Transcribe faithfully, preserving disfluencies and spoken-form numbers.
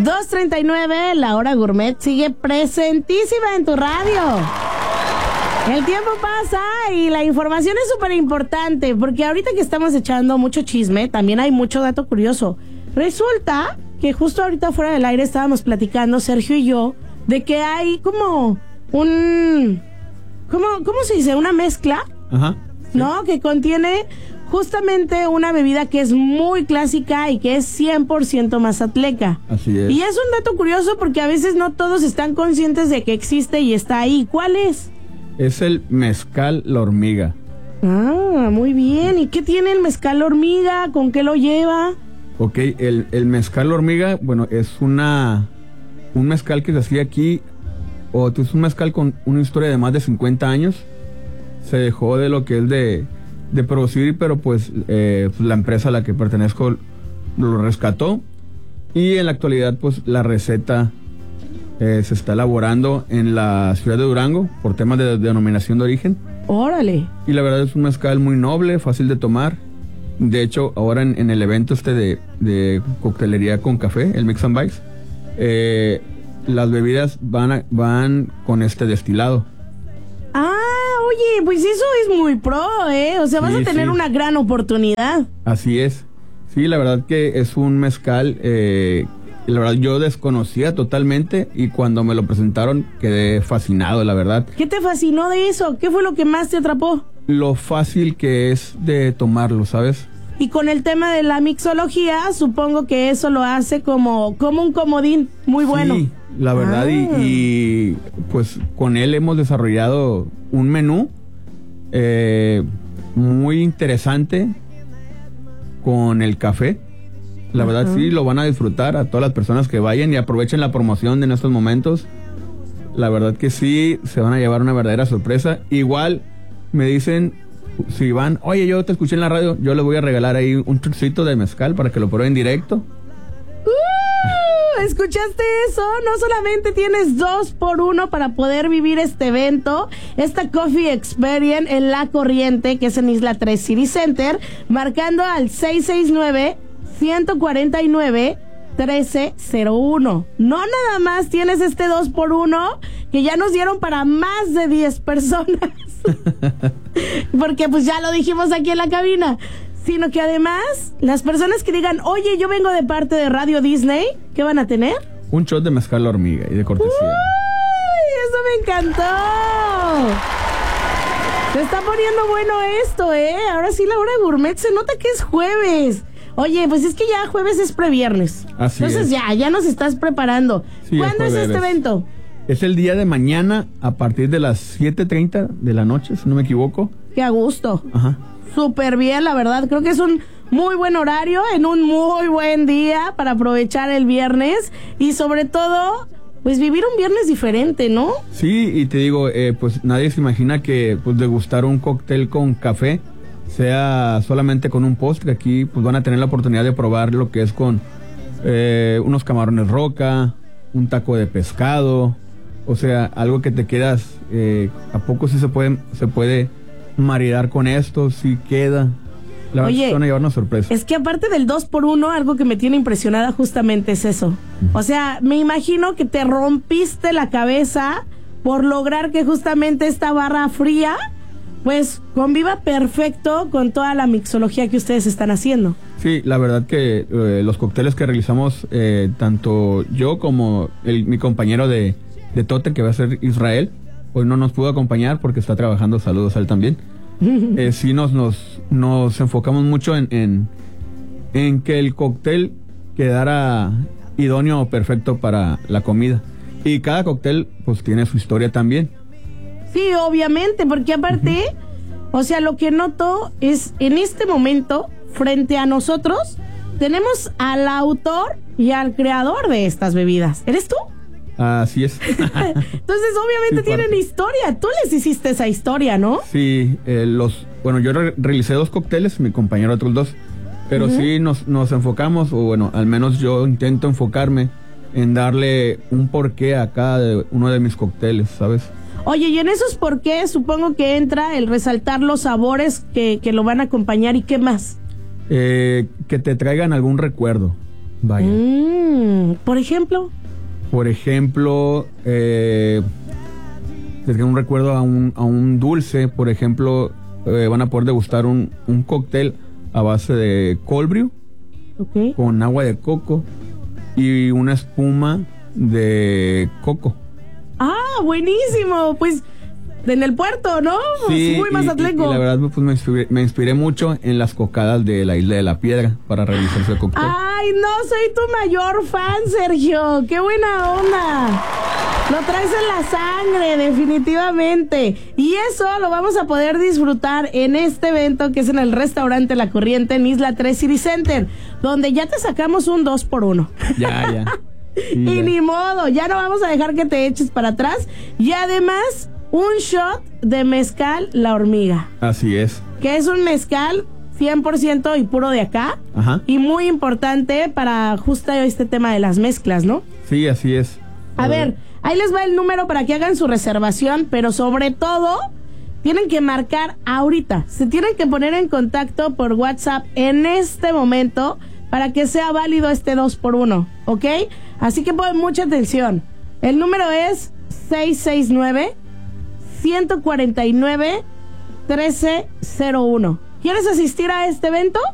dos treinta y nueve, la hora gourmet sigue presentísima en tu radio. El tiempo pasa y la información es súper importante, porque ahorita que estamos echando mucho chisme, también hay mucho dato curioso. Resulta que justo ahorita fuera del aire estábamos platicando, Sergio y yo, de que hay como un... ¿Cómo, cómo se dice? Una mezcla, Ajá, sí. ¿no? Que contiene justamente una bebida que es muy clásica y que es cien por ciento mazatleca. Así es. Y es un dato curioso porque a veces no todos están conscientes de que existe y está ahí. ¿Cuál es? Es el mezcal La Hormiga. Ah, muy bien. ¿Y qué tiene el mezcal hormiga? ¿Con qué lo lleva? Ok, el, el mezcal La Hormiga, bueno, es una un mezcal que se hacía aquí, o es un mezcal con una historia de más de cincuenta años. Se dejó de lo que es de, de producir, pero pues, eh, pues la empresa a la que pertenezco lo rescató. Y en la actualidad, pues la receta eh, se está elaborando en la ciudad de Durango por temas de, de denominación de origen. Órale. Y la verdad es un mezcal muy noble, fácil de tomar. De hecho, ahora en, en el evento este de, de coctelería con café, el Mix and Bites, eh, las bebidas van, a, van con este destilado. Ah, oye, pues eso es muy pro, ¿eh? O sea, vas Sí, a tener sí. una gran oportunidad. Así es. Sí, la verdad que es un mezcal, eh, la verdad yo desconocía totalmente y cuando me lo presentaron quedé fascinado, la verdad. ¿Qué te fascinó de eso? ¿Qué fue lo que más te atrapó? Lo fácil que es de tomarlo, ¿sabes? Y con el tema de la mixología, supongo que eso lo hace como, como un comodín muy bueno. Sí, la verdad, Ah. y, y pues con él hemos desarrollado un menú eh, muy interesante con el café. La Ajá. verdad sí, lo van a disfrutar a todas las personas que vayan y aprovechen la promoción de en estos momentos. La verdad que sí, se van a llevar una verdadera sorpresa. Igual me dicen, si van, oye, yo te escuché en la radio, yo les voy a regalar ahí un chucito de mezcal para que lo prueben directo. Uh, ¿Escuchaste eso? No solamente tienes dos por uno para poder vivir este evento, esta Coffee Experience en La Corriente, que es en Isla tres City Center, marcando al seis seis nueve, uno cuatro nueve, uno tres cero uno. No nada más tienes este dos por uno que ya nos dieron para más de diez personas. Porque pues ya lo dijimos aquí en la cabina, sino que además las personas que digan, oye, yo vengo de parte de Radio Disney, ¿qué van a tener? Un shot de mezcal La Hormiga y de cortesía. ¡Uy! Eso me encantó. Se está poniendo bueno esto, ¿eh? Ahora sí la hora gourmet se nota que es jueves. Oye, pues es que ya jueves es previernes. Así Entonces es. ya, ya nos estás preparando. Sí, ¿Cuándo es jueves. este evento? Es el día de mañana a partir de las siete treinta de la noche, si no me equivoco. Qué a gusto. Ajá. Súper bien, la verdad. Creo que es un muy buen horario, en un muy buen día para aprovechar el viernes y sobre todo, pues vivir un viernes diferente, ¿no? Sí, y te digo, eh, pues nadie se imagina que pues degustar un cóctel con café sea solamente con un postre. Aquí pues van a tener la oportunidad de probar lo que es con eh, unos camarones roca, un taco de pescado, o sea, algo que te quedas, eh, ¿a poco sí se puede, se puede maridar con esto? Sí queda. La verdad, Oye, se van a llevar una sorpresa. Es que aparte del dos por uno, algo que me tiene impresionada justamente es eso. O sea, me imagino que te rompiste la cabeza por lograr que justamente esta barra fría pues conviva perfecto con toda la mixología que ustedes están haciendo. Sí, la verdad que eh, los cócteles que realizamos, eh, tanto yo como el, mi compañero de, de Tote, que va a ser Israel, hoy no nos pudo acompañar porque está trabajando, saludos a él también. Eh, sí nos, nos, nos enfocamos mucho en, en, en que el cóctel quedara idóneo o perfecto para la comida. Y cada cóctel pues tiene su historia también. Sí, obviamente, porque aparte, uh-huh. o sea, lo que noto es en este momento, frente a nosotros, tenemos al autor y al creador de estas bebidas. ¿Eres tú? Así es. Entonces, obviamente Sí, tienen parte. historia. Tú les hiciste esa historia, ¿no? Sí, eh, los, bueno, yo re- realicé dos cócteles, mi compañero otros dos, pero uh-huh. sí nos, nos enfocamos, o bueno, al menos yo intento enfocarme en darle un porqué a cada de, uno de mis cócteles, ¿sabes? Oye, y en esos porqués supongo que entra el resaltar los sabores que, que lo van a acompañar, ¿y qué más? Eh, que te traigan algún recuerdo. Vaya. Mm, por ejemplo. Por ejemplo, eh, desde un recuerdo a un, a un dulce, por ejemplo, eh, van a poder degustar un, un cóctel a base de cold brew, Ok. con agua de coco y una espuma de coco. Ah, buenísimo. Pues en el puerto, ¿no? Sí, Muy y- mazatleco. Y, y la verdad, pues me inspiré, me inspiré mucho en las cocadas de la Isla de la Piedra para realizar ese cóctel. Ay, no, soy tu mayor fan, Sergio. Qué buena onda. Lo traes en la sangre, definitivamente. Y eso lo vamos a poder disfrutar en este evento que es en el restaurante La Corriente en Isla tres City Center, donde ya te sacamos un dos por uno. Ya, ya. Sí, Y ya. ni modo, ya no vamos a dejar que te eches para atrás. Y además, un shot de mezcal La Hormiga, Así es. que es un mezcal cien por ciento y puro de acá. Ajá. Y muy importante para justo este tema de las mezclas, ¿no? Sí, así es. A ver, ahí les va el número para que hagan su reservación, pero sobre todo, tienen que marcar ahorita. Se tienen que poner en contacto por WhatsApp en este momento para que sea válido este dos por uno, ¿ok? Así que pon mucha atención. El número es seis seis nueve, uno cuatro nueve, uno tres cero uno. ¿Quieres asistir a este evento?